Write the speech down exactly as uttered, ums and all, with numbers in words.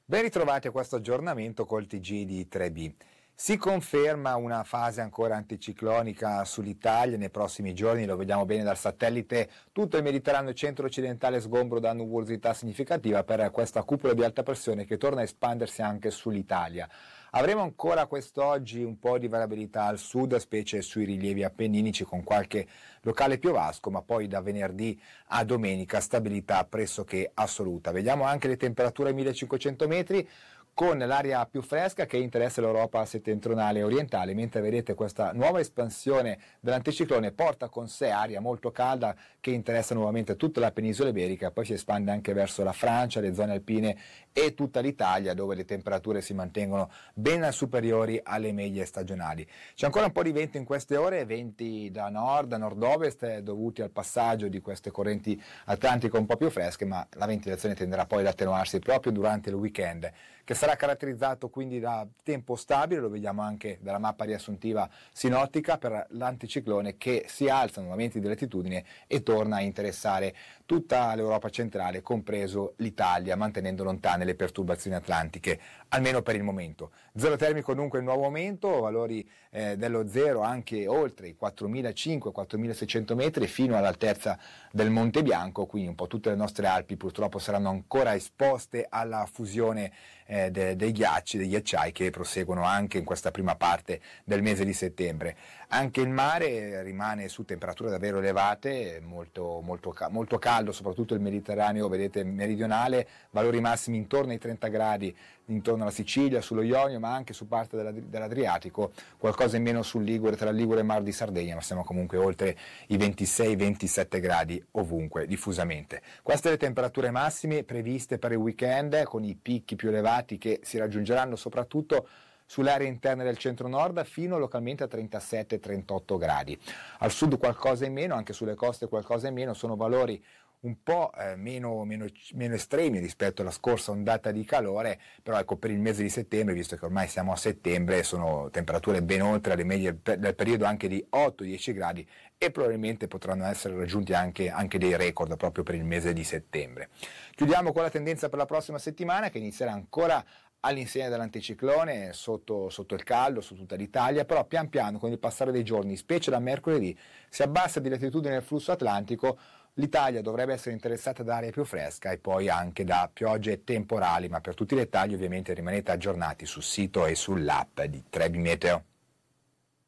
Ben ritrovati a questo aggiornamento col T G di tre B. Si conferma una fase ancora anticiclonica sull'Italia nei prossimi giorni, lo vediamo bene dal satellite, tutto il Mediterraneo centro-occidentale sgombro da nuvolosità significativa per questa cupola di alta pressione che torna a espandersi anche sull'Italia. Avremo ancora quest'oggi un po' di variabilità al sud, specie sui rilievi appenninici con qualche locale piovasco, ma poi da venerdì a domenica stabilità pressoché assoluta. Vediamo anche le temperature a millecinquecento metri, con l'aria più fresca che interessa l'Europa settentrionale e orientale, mentre vedete questa nuova espansione dell'anticiclone porta con sé aria molto calda che interessa nuovamente tutta la penisola iberica, poi si espande anche verso la Francia, le zone alpine e tutta l'Italia, dove le temperature si mantengono ben superiori alle medie stagionali. C'è ancora un po' di vento in queste ore, venti da nord, da nord-ovest, dovuti al passaggio di queste correnti atlantiche un po' più fresche, ma la ventilazione tenderà poi ad attenuarsi proprio durante il weekend, che sarà caratterizzato quindi da tempo stabile, lo vediamo anche dalla mappa riassuntiva sinottica per l'anticiclone che si alza nuovamente di latitudine e torna a interessare tutta l'Europa centrale, compreso l'Italia, mantenendo lontane le perturbazioni atlantiche, almeno per il momento. Zero termico dunque il nuovo aumento, valori eh, dello zero anche oltre i quattromilacinquecento quattromilaseicento metri fino all'altezza del Monte Bianco, quindi un po' tutte le nostre Alpi purtroppo saranno ancora esposte alla fusione eh, de, dei ghiacci, dei ghiacciai che proseguono anche in questa prima parte del mese di settembre. Anche il mare rimane su temperature davvero elevate, molto, molto, molto caldo, soprattutto il Mediterraneo, vedete, meridionale, valori massimi intorno ai trenta gradi intorno alla Sicilia, sullo Ionio, ma anche su parte della, dell'Adriatico, qualcosa in meno sul Ligure, tra Ligure e Mar di Sardegna, ma siamo comunque oltre i ventisei ventisette gradi ovunque, diffusamente. Queste le temperature massime previste per il weekend, con i picchi più elevati che si raggiungeranno soprattutto sulle aree interne del centro-nord fino localmente a trentasette trentotto gradi. Al sud qualcosa in meno, anche sulle coste qualcosa in meno, sono valori un po' eh, meno, meno, meno estremi rispetto alla scorsa ondata di calore, però ecco, per il mese di settembre, visto che ormai siamo a settembre, sono temperature ben oltre le medie del periodo, anche di otto dieci gradi, e probabilmente potranno essere raggiunti anche, anche dei record proprio per il mese di settembre. Chiudiamo con la tendenza per la prossima settimana, che inizierà ancora all'insegna dell'anticiclone, sotto, sotto il caldo su tutta l'Italia, però pian piano con il passare dei giorni, specie da mercoledì, si abbassa di latitudine il flusso atlantico. L'Italia dovrebbe essere interessata da aria più fresca e poi anche da piogge temporali, ma per tutti i dettagli ovviamente rimanete aggiornati sul sito e sull'app di tre B Meteo.